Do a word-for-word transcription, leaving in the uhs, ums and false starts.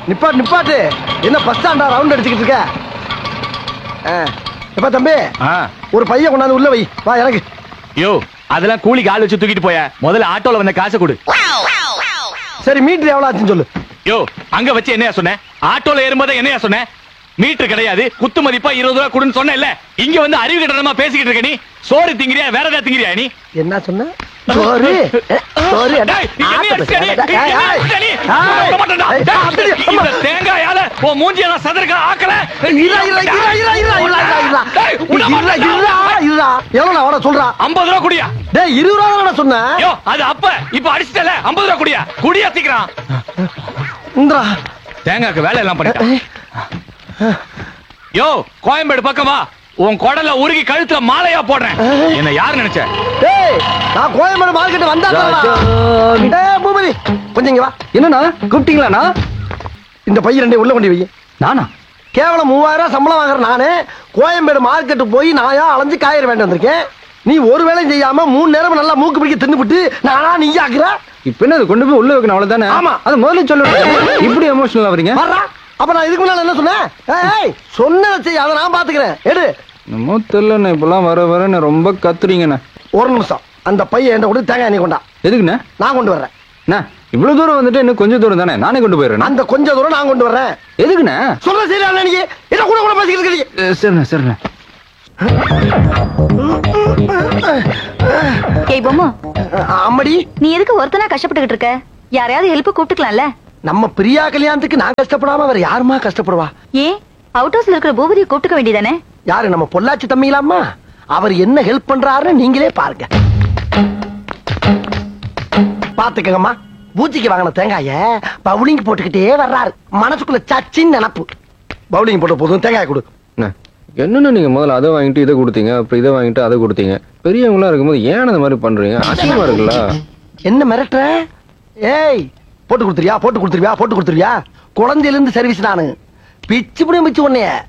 நிப்பாட்டு நிப்பாட்டு. என்ன பஸ் ஸ்டாண்டா ரவுண்ட் அடிச்சுக்கிட்டு இருக்க? எப்ப தம்பி ஒரு பையன் கொண்டாந்து உள்ள வை. வா எனக்கு. யோ அதெல்லாம் கூலிக்கு ஆள் வச்சு தூக்கிட்டு போய. முதல்ல ஆட்டோல வந்த காசை கொடு. சரி மீட்டர் எவ்வளவு ஆச்சுன்னு சொல்லு. யோ அங்க வச்சு என்னையா சொன்ன? ஆட்டோல ஏறும்போது என்னையா சொன்ன? மீட்டர் கிடையாது, குத்து மதிப்பா இருபது ரூபா கொடுன்னு சொன்ன இல்ல. இங்க வந்து அறிவு கட்டணமா பேசிக்கிட்டு இருக்க. நீ சோறு திங்கிறியா வேற ஏதாவது திங்கிறியா? நீ என்ன சொன்ன? சோறு சோறு தேங்காயால மூஞ்சிய சதற்க ஆக்கல. எவ்வளவு சொல்றா? ஐம்பது ரூபா குடியா? டேய் இருபது ரூபா சொன்ன. அது அப்ப இப்ப அடிச்சுட்டல. ஐம்பது ரூபா குடியா? குடியா சீக்கிரம். இந்தா தேங்காய்க்கு வேலை எல்லாம் பண்ணிட்டான். யோ கோயம்பேடு பக்கமா உன் குடல உருகி கழுத்துல மாலையா போடுறேன். என்ன யாரு நினைச்ச? டேய் நான் கோயம்பேடு மார்க்கெட் வந்தாடா. டேய் பூபதி கொஞ்சம் இங்க வா. என்னண்ணா கூப்பிட்டீங்களாண்ணா? இந்த பையன் ரெண்டே உள்ள கொண்டு வை. நானா? கேவலம் மூவாயிரம் ரூபாய் சம்பளம் வாங்குற நானே கோயம்பேடு மார்க்கெட்டு போய் நாயா அலைஞ்சு காய்கறி வேண்டி வந்திருக்கேன். நீ ஒரு வேளையும் செய்யாம மூணு நேரம் நல்லா மூக்கு பிடிக்க தின்னுபிட்டு நானா நீ ஆக்குற. இப்ப என்ன கொண்டு போய் உள்ள வைக்கணும் அவ்வளவுதானே? ஆமா அது முதல்ல சொல்லுங்க. இப்படி எமோஷனல் ஆவறீங்க? வர்றா. அப்ப நான் இதுக்கு முன்னால என்ன சொன்னேன்? ஏய் சொன்னதை செய், அதை நான் பாத்துக்கிறேன். எடு. நம்ம தெரியலண்ணே இப்பெல்லாம் வர வர ரொம்ப கத்துறீங்கண்ணே. ஒரு நிமிஷம் அந்த பையன் என்ன கொண்டு தேங்காய் நீ கொண்டா. எதுக்குண்ணே? நான் கொண்டு வர்றேன். இவ்வளவு தூரம் வந்துட்டு இன்னும் கொஞ்சம் தூரம் தானே, நானே கொண்டு போயிடுறேன். அந்த கொஞ்சம் தூரம் நான் கொண்டு வர்றேன். எதுக்குண்ணே? சொல்ல சரியா நீங்க என்ன கூட கூட பேசிக்கிட்டு இருக்கீங்க. சரிண்ணே சரிண்ணே. ஏய் பொம்மு, அம்மடி நீ எதுக்கு ஒருத்தனா கஷ்டப்பட்டுக்கிட்டு இருக்க? யாரையாவது ஹெல்ப் கூப்பிட்டுக்கலாம்ல. நம்ம பிரியா கல்யாணத்துக்கு நான் கஷ்டப்படாம வேற யாருமா கஷ்டப்படுவா? ஏன் அவுட் ஹவுஸ்ல இருக்கிற பூபதியை கூப்பிட்டுக்க வேண்டியதானே? யாரு? நம்ம பொள்ளாச்சி தம்பிங்களாமா. அவர் என்ன ஹெல்ப் பண்றாருன்னு நீங்களே பாருங்க. பாத்துக்கங்கம்மா. பூச்சிக்கு வாங்கின தேங்காய பவுலிங் போட்டுக்கிட்டே வர்றாரு. மனசுக்குள்ள சச்சின் நினப்பு. பவுலிங் போட்ட போதும் தேங்காய் கொடு. என்னன்னு நீங்க முதல்ல அதை வாங்கிட்டு இதை கொடுத்தீங்க, அப்புறம் இதை வாங்கிட்டு அதை கொடுத்தீங்க. பெரியவங்களா இருக்கும்போது ஏன் அந்த மாதிரி பண்றீங்க? அசிங்கமா இருக்குல்ல? என்ன மிரட்டுற? ஏய் போட்டு கொடுத்துருவியா? போட்டு கொடுத்துருவியா? போட்டு கொடுத்துருவியா? குழந்தையில இருந்து சர்வீஸ் நானு. பிச்சு பிடி பிச்சு உன்னைய